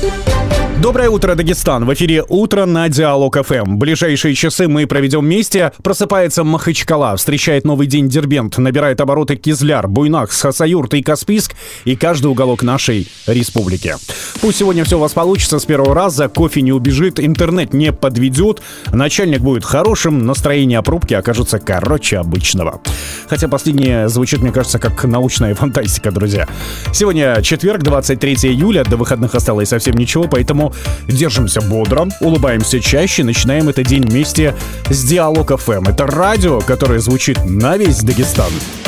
Доброе утро, Дагестан! В эфире «Утро» на Диалог ФМ. Ближайшие часы мы проведем вместе. Просыпается Махачкала, встречает новый день Дербент, набирает обороты Кизляр, Буйнакск, Хасавюрт и Каспийск, и каждый уголок нашей республики. Пусть сегодня все у вас получится с первого раза, кофе не убежит, интернет не подведет, начальник будет хорошим, настроение пробки окажется короче обычного. Хотя последнее звучит, мне кажется, как научная фантастика, друзья. Сегодня четверг, 23 июля, до выходных осталось совсем ничего, поэтому держимся бодро, улыбаемся чаще, начинаем этот день вместе с Диалог ФМ. Это радио, которое звучит на весь Дагестан.